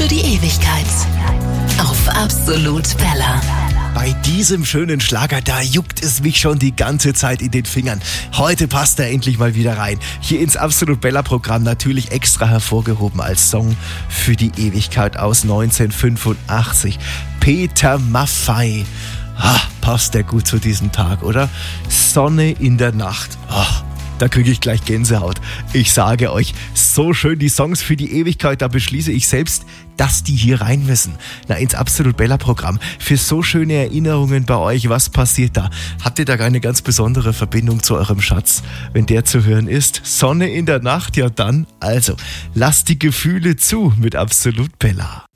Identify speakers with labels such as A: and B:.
A: für die Ewigkeit. Auf Absolut Bella.
B: Bei diesem schönen Schlager, da juckt es mich schon die ganze Zeit in den Fingern. Heute passt er endlich mal wieder rein. Hier ins Absolut Bella Programm natürlich extra hervorgehoben als Song für die Ewigkeit aus 1985. Peter Maffay. Passt der gut zu diesem Tag, oder? Sonne in der Nacht. Da kriege ich gleich Gänsehaut. Ich sage euch, so schön die Songs für die Ewigkeit, da beschließe ich selbst, dass die hier rein müssen. Ins Absolut Bella Programm. Für so schöne Erinnerungen bei euch, was passiert da? Habt ihr da eine ganz besondere Verbindung zu eurem Schatz? Wenn der zu hören ist, Sonne in der Nacht, ja dann, also, lasst die Gefühle zu mit Absolut Bella.